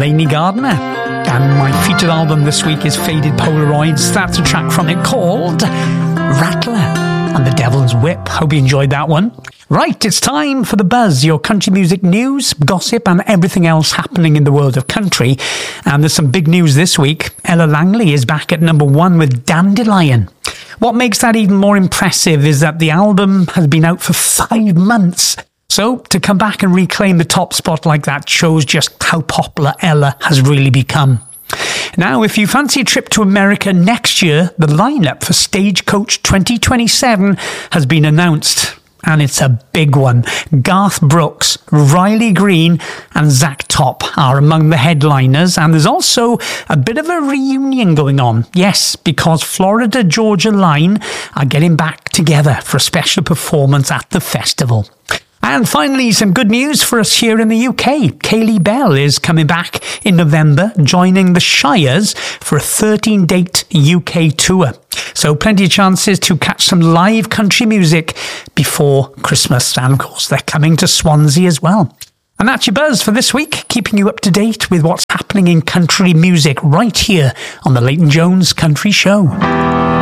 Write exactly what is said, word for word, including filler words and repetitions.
Delaney Gardner. And my featured album this week is Faded Polaroids. That's a track from it called Rattler and the Devil's Whip. Hope you enjoyed that one. Right, it's time for The Buzz, your country music news, gossip and everything else happening in the world of country. And there's some big news this week. Ella Langley is back at number one with Dandelion. What makes that even more impressive is that the album has been out for five months. So to come back and reclaim the top spot like that shows just how popular Ella has really become. Now, if you fancy a trip to America next year, the lineup for Stagecoach twenty twenty-seven has been announced. And it's a big one. Garth Brooks, Riley Green and Zach Top are among the headliners. And there's also a bit of a reunion going on. Yes, because Florida Georgia Line are getting back together for a special performance at the festival. And finally, some good news for us here in the U K. Kaylee Bell is coming back in November, joining the Shires for a thirteen-date U K tour. So plenty of chances to catch some live country music before Christmas. And of course, they're coming to Swansea as well. And that's your buzz for this week, keeping you up to date with what's happening in country music right here on the Leighton Jones Country Show.